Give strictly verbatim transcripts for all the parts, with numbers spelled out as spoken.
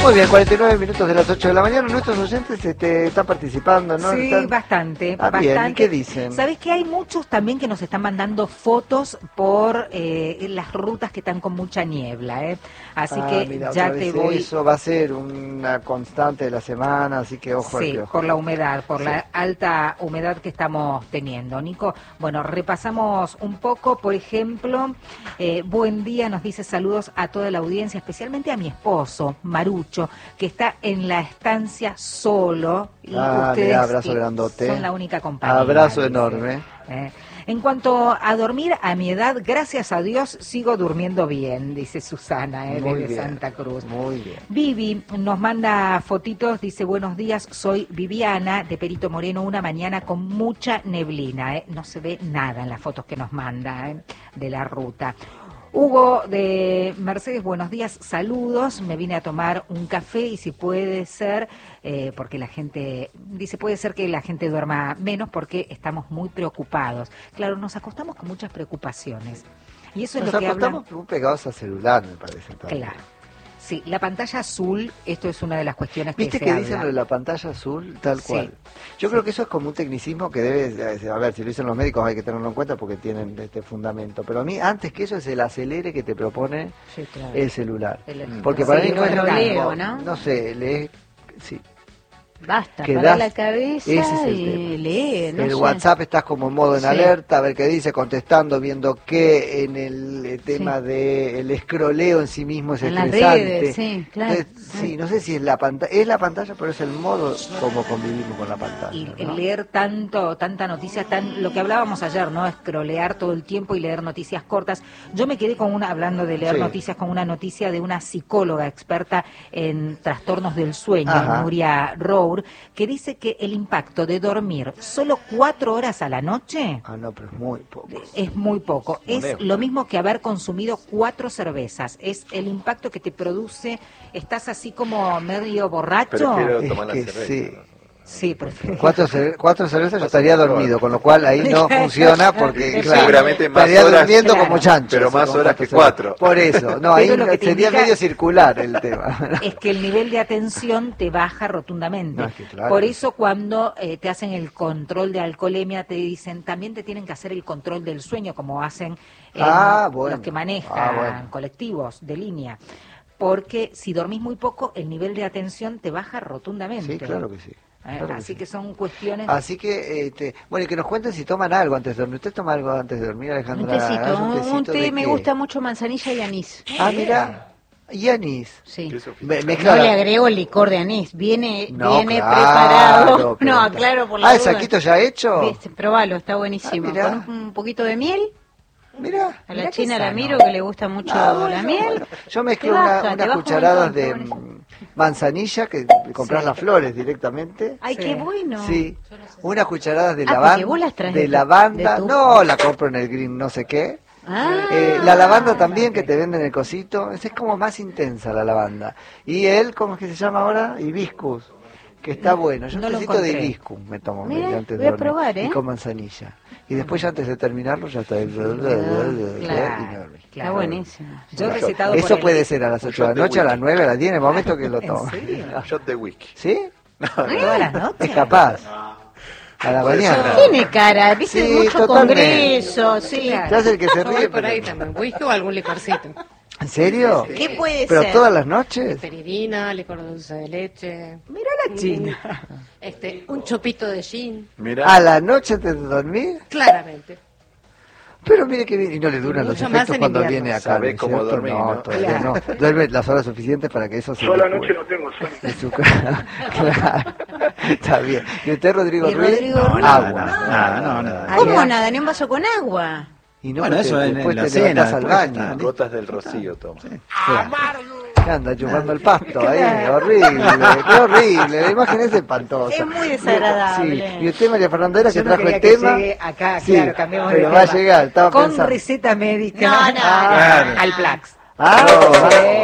Muy bien, cuarenta y nueve minutos de las ocho de la mañana. Nuestros oyentes este, están participando, ¿no? Sí, están... bastante. Ah, bastante. bien. ¿Y qué dicen? ¿Sabés que hay muchos también que nos están mandando fotos por eh, las rutas que están con mucha niebla, ¿eh? Así ah, que mira, ya otra te vez voy... Eso va a ser una constante de la semana, así que ojo. Sí, que ojo. por la humedad, por Sí. la alta humedad que estamos teniendo. Nico, bueno, repasamos un poco, por ejemplo, eh, buen día, nos dice saludos a toda la audiencia, especialmente a mi esposo, Marucho, que está en la estancia solo. Y Ah, ustedes mirá, abrazo que grandote. son la única compañía. Abrazo dice. enorme. Eh, En cuanto a dormir, a mi edad, gracias a Dios, sigo durmiendo bien, dice Susana, eh, Muy desde bien, Santa Cruz. Muy bien. Vivi nos manda fotitos, dice buenos días, soy Viviana de Perito Moreno, una mañana con mucha neblina, eh. no se ve nada en las fotos que nos manda eh, de la ruta. Hugo de Mercedes, buenos días, saludos, me vine a tomar un café y si puede ser, eh, porque la gente, dice puede ser que la gente duerma menos porque estamos muy preocupados. Claro, nos acostamos con muchas preocupaciones y eso Nos es lo que hablan. acostamos muy pegados al celular, me parece. También. Claro. Sí, la pantalla azul, esto es una de las cuestiones que ¿Viste se que habla. dicen lo de la pantalla azul? Tal Sí. cual. Yo Sí. creo que eso es como un tecnicismo que debe, a ver, si lo dicen los médicos hay que tenerlo en cuenta porque tienen este fundamento. Pero a mí, antes que eso, es el acelere que te propone Sí, claro. el celular. El- Porque sí, para mí el no es lo roleo, mismo, ¿no? no sé, lees, sí. Basta, Que para das- la cabeza ese es el y tema. lee, no el sé. WhatsApp estás como en modo en Sí. alerta, a ver qué dice, contestando, viendo qué en el eh, tema Sí. de el escroleo en sí mismo es En las estresante. redes, sí, claro. Entonces, sí, no sé si es la pantalla, es la pantalla, pero es el modo como convivimos con la pantalla. Y ¿no? el leer tanto, tanta noticia, tan, lo que hablábamos ayer, ¿no? Scrollear todo el tiempo y leer noticias cortas. Yo me quedé con una, hablando de leer Sí. noticias, con una noticia de una psicóloga experta en trastornos del sueño, Ajá. Nuria Rour, que dice que el impacto de dormir solo cuatro horas a la noche Ah, no, pero es muy poco. es muy poco. Muy Es lejos. lo mismo que haber consumido cuatro cervezas. Es el impacto que te produce. Estás así como medio borracho. Prefiero Es tomar la que cerveza. sí. ¿no? Sí, prefiero. Cuatro, cer- cuatro cervezas yo Cuatro estaría horas. dormido, con lo cual ahí no funciona porque Sí, claro, seguramente más estaría horas, durmiendo claro, como chancho. pero así, más con horas que cervezas. cuatro. Por eso, no, ahí Pero lo que te sería indica- medio circular el tema. Es que el nivel de atención te baja rotundamente. No, es que claro. Por eso cuando eh, te hacen el control de alcoholemia te dicen también te tienen que hacer el control del sueño como hacen eh, Ah, bueno. los que manejan Ah, bueno. colectivos de línea. Porque si dormís muy poco el nivel de atención te baja rotundamente. Sí, claro que sí. Eh, claro que Así sí. que son cuestiones... Así que, este, bueno, y que nos cuenten si toman algo antes de dormir. ¿Usted toma algo antes de dormir, Alejandra? Un tecito, ¿Hace un, tecito té de me qué? gusta mucho manzanilla y anís. Ah, mira, y anís. Sí. Queso Me- fino. mezcla No la- le agrego el licor de anís, viene, No, viene claro, preparado. pero- No, aclaro por la Ah, ¿el duda. saquito ya hecho? Viste, probalo, está buenísimo. Ah, mirá. Con un, un poquito de miel, Mira. a Mirá la qué china la sano. miro que le gusta mucho Ah, bueno, la miel. bueno. Yo mezclo Te una- baja, te unas baja un cucharadas montón, de está buenísimo. mm, manzanilla, que compras Sí. las flores directamente. Ay, Sí. qué bueno. Sí, unas cucharadas de Ah, lavanda. porque vos las traes de de tu- lavanda. de tu- No, la compro en el green no sé qué. Ah, Eh, la lavanda también que te venden el cosito, esa es como más intensa la lavanda. Y él, ¿cómo es que se llama ahora? Hibiscus, que está bueno. Yo no un lo tecito de encontré. hibiscus me tomo Mira, antes de voy a dormir. probar, ¿eh? Y con manzanilla. Y después ya antes de terminarlo ya está. Y me dormí. está buenísimo. Yo he recetado Eso por el- puede ser a las ocho de la shot de noche, a las whisky. nueve, a las diez, en el momento que lo ¿En tomo. serio? Un shot de whisky. ¿Sí? ¿Todas las noches? Es capaz. A la Puede mañana. ser. Tiene cara, viste, Sí, mucho totalmente. congreso, sí. Claro. Se hace el que se Yo voy ríe. por ahí pero- también, whisky o algún licorcito. ¿En serio? ¿Qué puede ¿Pero ser? todas las noches? Peridina, licor dulce de leche. Mirá la china. Este, un chopito de gin, Mirá. ¿A la noche antes de dormir? claramente. Pero mire que bien, y no le duran los Mucho más efectos en cuando invierno. viene acá. Sabe ¿no es cómo cierto? dormir, No, ¿no? todavía Claro. no. Duerme las horas suficientes para que eso se Yo a la licúe noche no tengo sueño. en su ca- Claro. Está bien. ¿Y usted, Rodrigo ¿Y Ruiz? Rodrigo Ruiz? Agua. Nada, nada, no, nada. ¿Cómo Ahí va. nada? Ni un vaso con agua. Y no, Bueno, porque eso en- después en la te cena, levantás al después baño. está. Gotas del rocío toma. Claro. Que anda chupando el pasto ahí, horrible, qué horrible, la imagen es espantosa. Es muy desagradable. Sí. Y usted, María Fernanda, Yo que no trajo el quería que tema. llegue acá, Sí, claro, cambiamos de pero va a tema. llegar, estaba Con pensando. receta médica No, no, Ah, no. al Plax. Ah, Sí.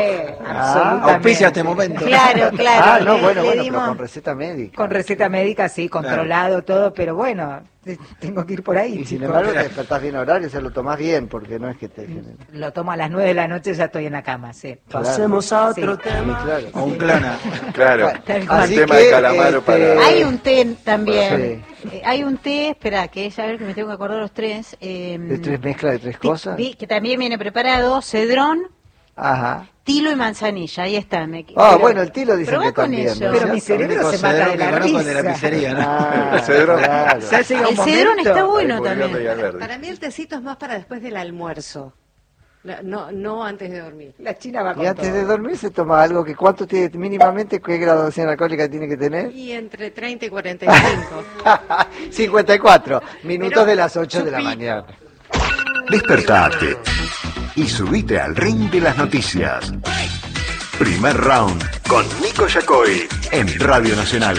Absolutamente. Auspicia este momento. Claro, claro. Ah, no, le- bueno, le bueno, dimos- pero con receta médica. Con receta médica, sí, controlado todo, pero bueno, te- tengo que ir por ahí. Y sin chicos. embargo te despertás bien horario, o sea, lo tomás bien, porque no es que te genere. Lo tomo a las nueve de la noche, ya estoy en la cama, sí. Pasemos a otro Sí. tema. Sí, claro. O un clona. Claro. Tal cual. El Así tema que, de Calamaro este, para... Hay un té también. Sí. Eh, hay un té, espera, que es, a ver que me tengo que acordar los tres. Eh, ¿De tres mezclas de tres ti- cosas? vi- que también viene preparado, cedrón, Ajá. tilo y manzanilla. Ahí está. Me, Ah, pero- bueno, el tilo dicen probá que con también. eso. ¿no? Pero mi ¿Cierto? cerebro Único se mata cedrón de que la conozco es de la risa. pizzería, ¿no? Ah, El cedrón. claro. Ya llega El un cedrón momento. está bueno Ahí murió también. Villaverde. Para mí el tecito es más para después del almuerzo. No, no, no antes de dormir. La China va con Y antes todo. de dormir se toma algo que cuánto tiene, mínimamente, qué graduación alcohólica tiene que tener. Y entre treinta y cuarenta y cinco. cincuenta y cuatro minutos Pero de las ocho de la chupí. mañana. Despertate y subite al ring de las noticias. Primer round con Nico Yacoy en Radio Nacional.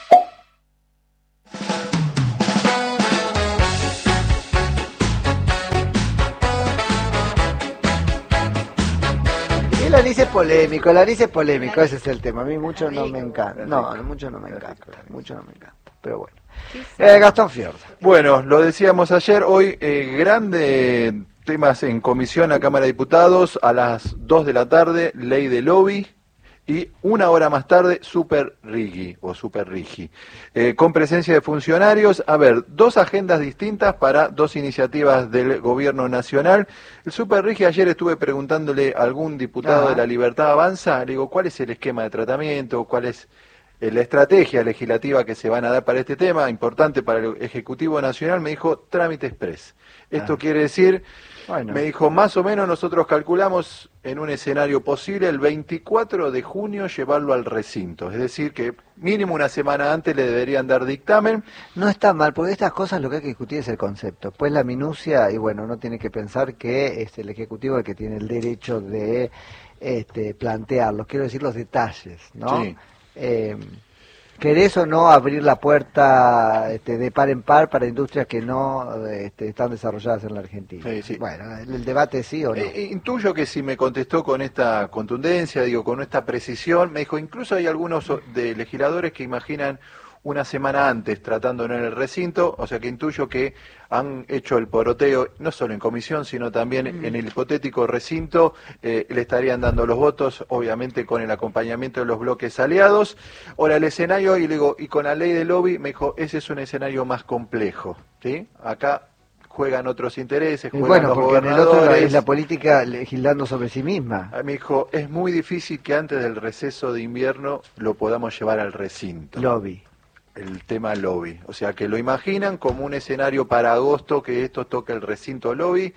El anís es polémico, el anís es polémico, ese es el tema. A mí mucho no me encanta. No, mucho no me encanta. Mucho no me encanta. Pero bueno. Eh, Gastón Fiorda. Bueno, lo decíamos ayer, hoy eh, grande temas en comisión a Cámara de Diputados, a las dos de la tarde, ley de lobby, y una hora más tarde, Super Rigi, o Super Rigi, eh, con presencia de funcionarios. A ver, dos agendas distintas para dos iniciativas del gobierno nacional. El Super Rigi, ayer estuve preguntándole a algún diputado Ajá. de La Libertad Avanza, le digo, ¿cuál es el esquema de tratamiento? ¿Cuál es eh, la estrategia legislativa que se van a dar para este tema? Importante para el Ejecutivo Nacional. Me dijo, trámite express. Esto Ah. quiere decir... Bueno. Me dijo, más o menos nosotros calculamos en un escenario posible el veinticuatro de junio llevarlo al recinto. Es decir, que mínimo una semana antes le deberían dar dictamen. No está mal, porque estas cosas lo que hay que discutir es el concepto. Pues la minucia, y bueno, uno tiene que pensar que es el Ejecutivo el que tiene el derecho de este, plantearlos, quiero decir los detalles, ¿no? Sí. Eh, ¿Querés o no abrir la puerta este, de par en par para industrias que no este, están desarrolladas en la Argentina? Sí, sí. Bueno, el, el debate es sí o no. Eh, intuyo que si me contestó con esta contundencia, digo, con esta precisión, me dijo, incluso hay algunos de legisladores que imaginan una semana antes tratándolo en el recinto, o sea que intuyo que han hecho el poroteo, no solo en comisión, sino también en el hipotético recinto, eh, le estarían dando los votos, obviamente con el acompañamiento de los bloques aliados. Ahora, el escenario, y le digo, y con la ley de lobby, me dijo, ese es un escenario más complejo, ¿sí? Acá juegan otros intereses, Y juegan bueno, los porque en el otro gobernadores. es la política legislando sobre sí misma. Ah, me dijo, es muy difícil que antes del receso de invierno lo podamos llevar al recinto. Lobby. El tema lobby. O sea, que lo imaginan como un escenario para agosto que esto toque el recinto lobby,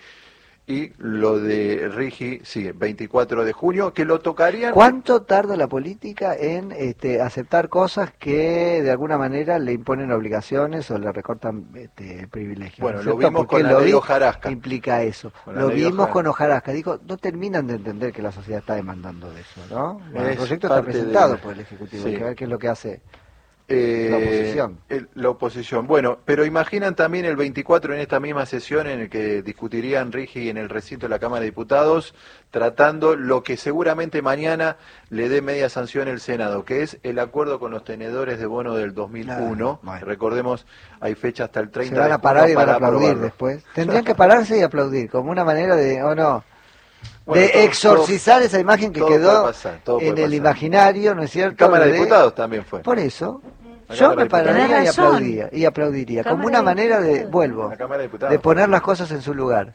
y lo de Rigi, sí, veinticuatro de junio, que lo tocarían... ¿Cuánto tarda la política en este, aceptar cosas que de alguna manera le imponen obligaciones o le recortan este, privilegios? Bueno, ¿no es lo cierto? vimos Porque con el la ley lobby Hojarasca. implica eso. Con la Lo ley vimos Hojarasca. con Hojarasca. Digo, no terminan de entender que la sociedad está demandando de eso, ¿no? Bueno, el Es proyecto está parte presentado de- por el Ejecutivo. sí. Hay que ver qué es lo que hace. Eh, La oposición. el- la oposición. Bueno, pero imaginan también el veinticuatro en esta misma sesión en el que discutirían Rigi en el recinto de la Cámara de Diputados, tratando lo que seguramente mañana le dé media sanción el Senado, que es el acuerdo con los tenedores de bono del dos mil uno. Ah, bueno. Recordemos, hay fecha hasta el treinta Se van de a parar junio y van a para aplaudir aprobarlo. después. Tendrían que pararse y aplaudir, como una manera de, o no, Bueno, de todo- exorcizar esa imagen que todo quedó puede pasar, todo en puede el pasar. imaginario, ¿no es cierto? Cámara de de- Diputados también fue. Por eso, La yo Cámara me de pararía Diputados. y Tenés razón. aplaudiría, y aplaudiría, como Cámara una de manera de, Diputados. vuelvo, La Cámara de Diputados. de poner las cosas en su lugar.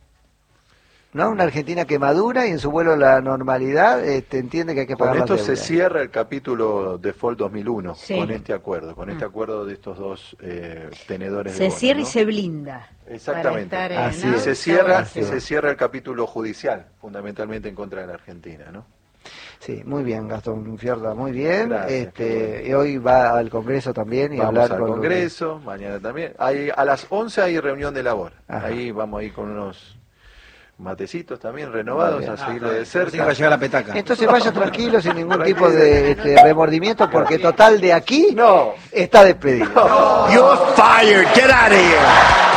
¿No? Una Argentina que madura y en su vuelo a la normalidad este, entiende que hay que Con pagar las esto se deudas. cierra el capítulo Default dos mil uno, Sí. con este acuerdo, con Mm. este acuerdo de estos dos eh, tenedores de Se bono, cierra y ¿no? se blinda. Exactamente. Para estar, eh, Así ¿no? es. Se Está cierra, buenísimo. se cierra el capítulo judicial, fundamentalmente en contra de la Argentina, ¿no? Sí, muy bien, Gastón Fiorda, muy bien. Gracias, este, qué y hoy va al Congreso también y Vamos hablar al con los- Congreso, mañana también. Hay, a las once hay reunión de labor. Ajá. Ahí vamos a ir con unos matecitos también renovados, Muy a bien. seguirlo de Cerca va a cerca. llegar la petaca. Entonces vaya tranquilo, sin ningún tipo de este, remordimiento, porque total de aquí No. está despedido. You're fired. Get out of here.